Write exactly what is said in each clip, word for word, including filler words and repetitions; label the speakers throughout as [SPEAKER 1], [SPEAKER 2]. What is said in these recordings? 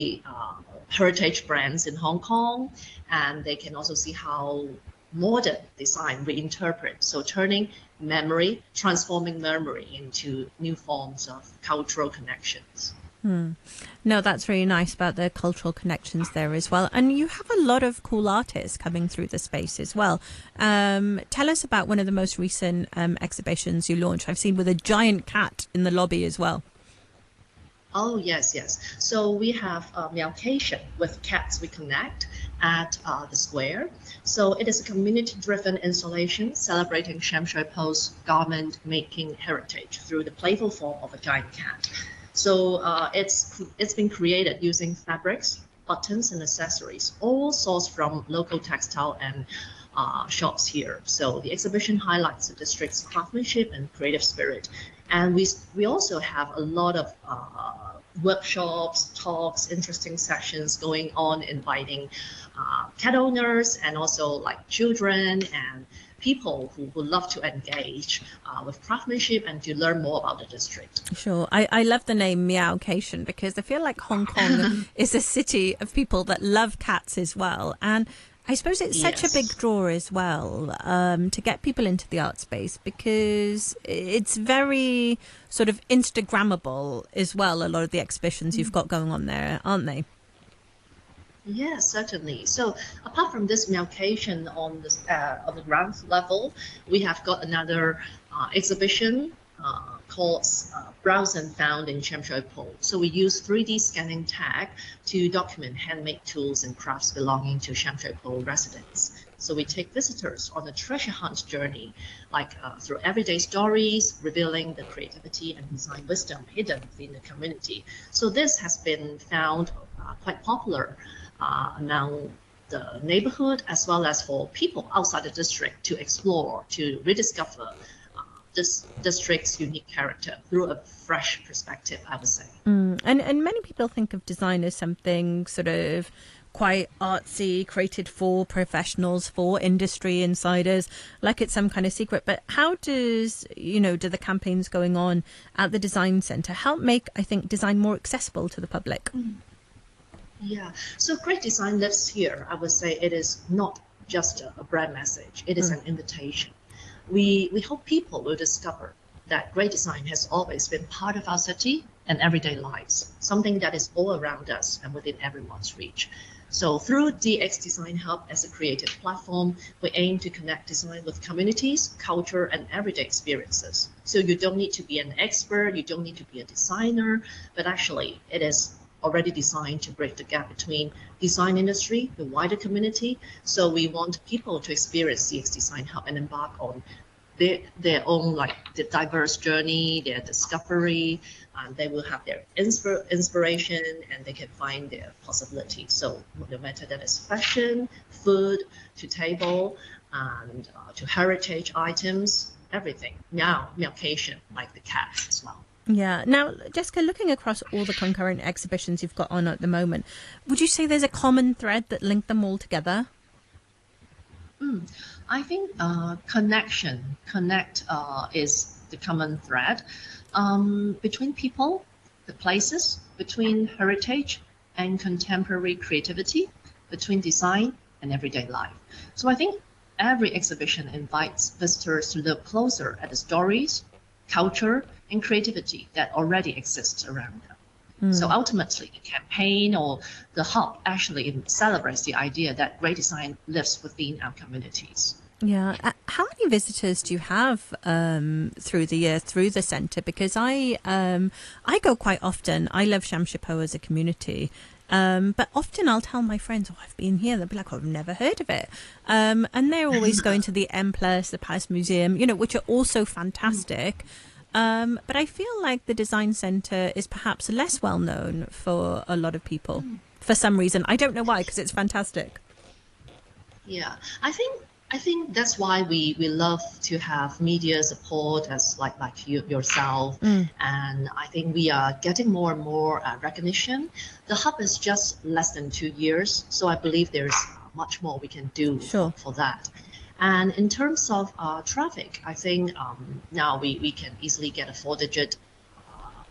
[SPEAKER 1] uh, heritage brands in Hong Kong, and they can also see how modern design reinterpret. So turning memory, transforming memory into new forms of cultural connections.
[SPEAKER 2] Hmm. No, that's really nice about the cultural connections there as well. And you have a lot of cool artists coming through the space as well. Um, tell us about one of the most recent um, exhibitions you launched. I've seen with a giant cat in the lobby as well.
[SPEAKER 1] Oh, yes, yes. So we have a Meowcation with Cats We Connect at uh, the square. So it is a community-driven installation celebrating Sham Shui Po's garment making heritage through the playful form of a giant cat. So uh, it's it's been created using fabrics, buttons, and accessories, all sourced from local textile and uh, shops here. So the exhibition highlights the district's craftsmanship and creative spirit. And we, we also have a lot of uh, workshops, talks, interesting sessions going on, inviting uh, cat owners and also like children and people who would love to engage uh, with craftsmanship and to learn more about the district.
[SPEAKER 2] Sure. I, I love the name Meowcation because I feel like Hong Kong is a city of people that love cats as well. And I suppose it's such a big
[SPEAKER 1] Yes.
[SPEAKER 2] draw as well um, to get people into the art space because it's very sort of Instagrammable as well. A lot of the exhibitions you've got going on there, aren't they?
[SPEAKER 1] Yes, certainly. So apart from this Meowcation on the uh, on the ground level, we have got another uh, exhibition uh, called uh, Browse and Found in Sham Shui Po. So we use three D scanning tag to document handmade tools and crafts belonging to Sham Shui Po residents. So we take visitors on a treasure hunt journey, like uh, through everyday stories, revealing the creativity and design wisdom hidden within the community. So this has been found uh, quite popular uh, among the neighborhood as well as for people outside the district to explore, to rediscover uh, this district's unique character through a fresh perspective, I would say.
[SPEAKER 2] Mm. And and many people think of design as something sort of quite artsy, created for professionals, for industry insiders, like it's some kind of secret. But how does, you know, do the campaigns going on at the design centre help make, I think, design more accessible to the public?
[SPEAKER 1] Mm. Yeah, so great design lives here. I would say it is not just a, a brand message, it is
[SPEAKER 2] Mm.
[SPEAKER 1] an invitation. We, we hope people will discover that great design has always been part of our city and everyday lives, something that is all around us and within everyone's reach. So through D X Design Hub as a creative platform, we aim to connect design with communities, culture, and everyday experiences. So you don't need to be an expert, you don't need to be a designer, but actually it is already designed to break the gap between design industry, the wider community. So we want people to experience D X Design Hub and embark on their, their own like the diverse journey, their discovery, and they will have their inspir inspiration and they can find their possibilities. So no matter that is fashion, food, to table, and uh, to heritage items, everything. Now, Meowcation, like the cat as well.
[SPEAKER 2] Yeah. Now, Jessica, looking across all the concurrent exhibitions you've got on at the moment, would you say there's a common thread that linked them all together?
[SPEAKER 1] Mm, I think uh, connection, connect uh, is the common thread um, between people, the places, between heritage and contemporary creativity, between design and everyday life. So I think every exhibition invites visitors to look closer at the stories, culture, and creativity that already exists around them. So
[SPEAKER 2] Mm.
[SPEAKER 1] ultimately, the campaign or the hub actually celebrates the idea that great design lives within our communities.
[SPEAKER 2] Yeah. Uh, How many visitors do you have um, through the year through the centre? Because I um, I go quite often. I love Sham Shui Po as a community. Um, but often I'll tell my friends, oh, I've been here. They'll be like, oh, I've never heard of it. Um, and they're always going to the M Plus, the Palace Museum, you know, which are also fantastic. Um, but I feel like the Design Centre is perhaps less well known for a lot of people for some reason. I don't know why, because it's fantastic.
[SPEAKER 1] Yeah, I think I think that's why we we love to have media support as like like you yourself,
[SPEAKER 2] Mm,
[SPEAKER 1] and I think we are getting more and more uh, recognition. The hub is just less than two years, so I believe there's much more we can do for,
[SPEAKER 2] sure.
[SPEAKER 1] for that. And in terms of uh, traffic, I think um, now we, we can easily get a four-digit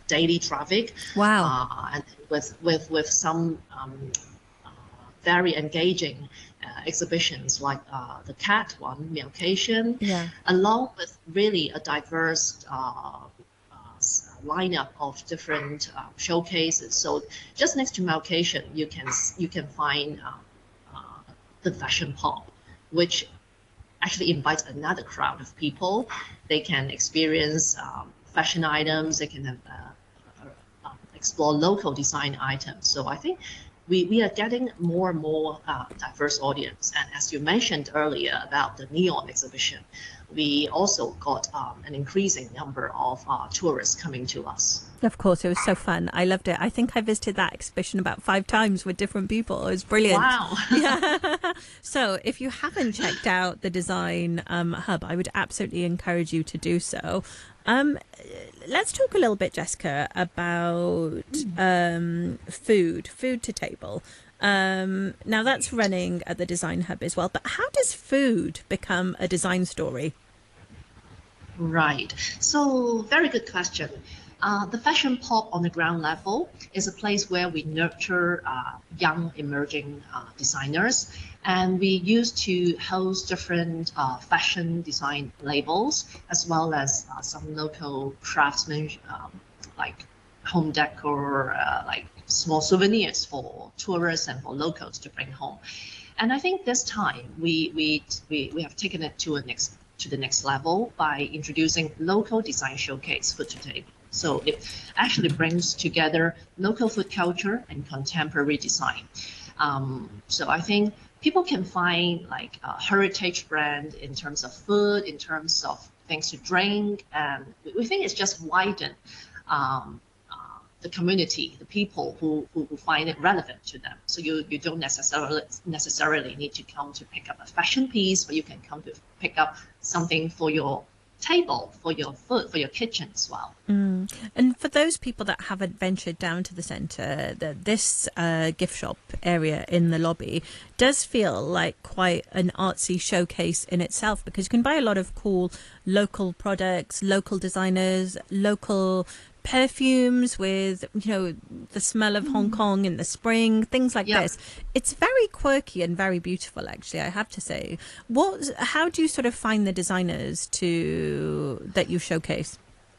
[SPEAKER 1] daily traffic.
[SPEAKER 2] Wow.
[SPEAKER 1] Uh, and with with with some um, uh, very engaging uh, exhibitions like uh, the cat one, Meowcation,
[SPEAKER 2] Yeah.
[SPEAKER 1] along with really a diverse uh, uh, lineup of different uh, showcases. So just next to Meowcation, you can you can find uh, uh, the Fashion Pop, which actually invites another crowd of people. They can experience um, fashion items. They can uh, uh, explore local design items. So I think we, we are getting more and more uh, diverse audience. And as you mentioned earlier about the neon exhibition, we also got um, an increasing number of uh, tourists coming to us.
[SPEAKER 2] Of course, it was so fun. I loved it. I think I visited that exhibition about five times with different people. It was brilliant.
[SPEAKER 1] Wow.
[SPEAKER 2] Yeah. So if you haven't checked out the Design um, Hub, I would absolutely encourage you to do so. Um, let's talk a little bit, Jessica, about um, food, food to table. Um, now that's running at the Design Hub as well. But how does food become a design story?
[SPEAKER 1] Right. So very good question. Uh, the Fashion Pop on the ground level is a place where we nurture uh, young emerging uh, designers, and we used to host different uh, fashion design labels as well as uh, some local craftsmen um, like home decor, uh, like small souvenirs for tourists and for locals to bring home. And I think this time we we we, we have taken it to a next to the next level by introducing local design showcase food to table. So it actually brings together local food culture and contemporary design. Um, so I think people can find like a heritage brand in terms of food, in terms of things to drink, and we think it's just widened um, uh, the community, the people who, who, who find it relevant to them. So you, you don't necessarily necessarily need to come to pick up a fashion piece, but you can come to pick up something for your table, for your food, for your kitchen as well.
[SPEAKER 2] Mm. And for those people that haven't ventured down to the centre, that this uh, gift shop area in the lobby does feel like quite an artsy showcase in itself, because you can buy a lot of cool local products, local designers, local perfumes with, you know, the smell of Hong Kong in the spring, things like
[SPEAKER 1] Yeah.
[SPEAKER 2] this. It's very quirky and very beautiful, actually, I have to say. What, how do you sort of find the designers to that you showcase?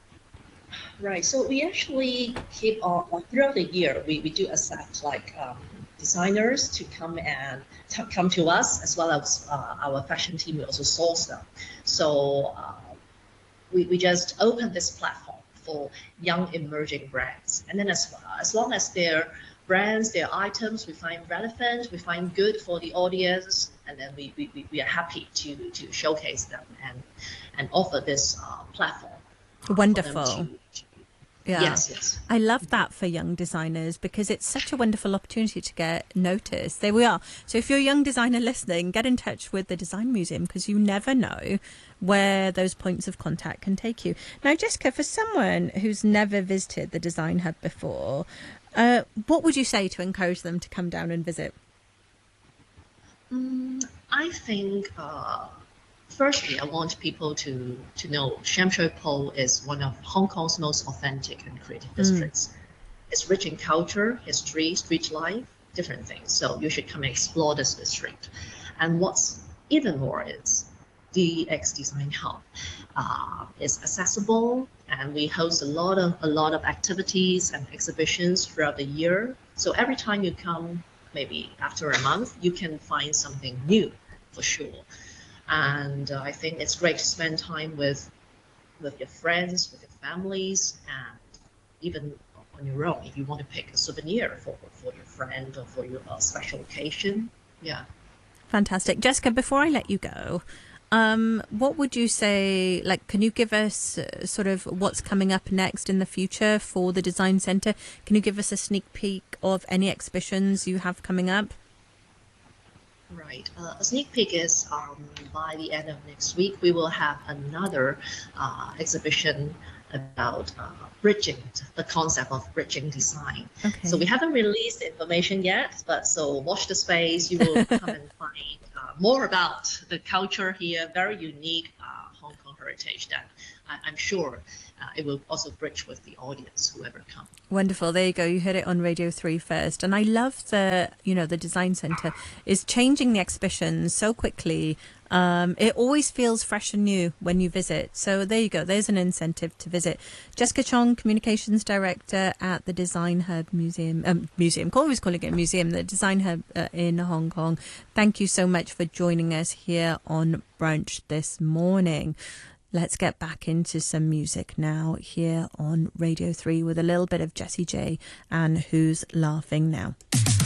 [SPEAKER 1] Right. So we actually keep on, on throughout the year. We, we do accept like um, designers to come and to come to us, as well as uh, our fashion team. We also source them. So uh, we we just open this platform for young emerging brands, and then as as long as their brands, their items we find relevant, we find good for the audience, and then we we, we are happy to to showcase them and and offer this uh, platform. uh,
[SPEAKER 2] Wonderful.
[SPEAKER 1] For them to,
[SPEAKER 2] Yeah.
[SPEAKER 1] Yes, yes.
[SPEAKER 2] I love that for young designers, because it's such a wonderful opportunity to get noticed. There we are. So if you're a young designer listening, get in touch with the Design Museum, because you never know where those points of contact can take you. Now, Jessica, for someone who's never visited the Design Hub before, uh, what would you say to encourage them to come down and visit?
[SPEAKER 1] Mm, I think uh, firstly, I want people to to know Sham Shui Po is one of Hong Kong's most authentic and creative districts. It's rich in culture, history, street life, different things. So you should come and explore this district. And what's even more is D X Design Hub uh, is accessible, and we host a lot of a lot of activities and exhibitions throughout the year. So every time you come, maybe after a month, you can find something new for sure. And uh, I think it's great to spend time with with your friends, with your families, and even on your own if you want to pick a souvenir for for your friend or for your uh, special occasion. Yeah.
[SPEAKER 2] Fantastic. Jessica, before I let you go, um, what would you say, like, can you give us uh, sort of what's coming up next in the future for the Design Centre? Can you give us a sneak peek of any exhibitions you have coming up?
[SPEAKER 1] Right. Uh, a sneak peek is um, by the end of next week, we will have another uh, exhibition about uh, bridging, the concept of bridging design.
[SPEAKER 2] Okay.
[SPEAKER 1] So we haven't released the information yet, but so watch the space. You will come and find uh, more about the culture here, very unique uh, Hong Kong heritage that I, I'm sure uh, it will also bridge with the audience, whoever comes.
[SPEAKER 2] Wonderful. There you go. You heard it on Radio three first. And I love the, you know, the Design Centre is changing the exhibitions so quickly. Um, it always feels fresh and new when you visit. So there you go. There's an incentive to visit. Jessica Chong, Communications Director at the Design Hub Museum, um, Museum, always calling it a museum, the Design Hub uh, in Hong Kong. Thank you so much for joining us here on Brunch this morning. Let's get back into some music now here on Radio three with a little bit of Jessie J and Who's Laughing Now.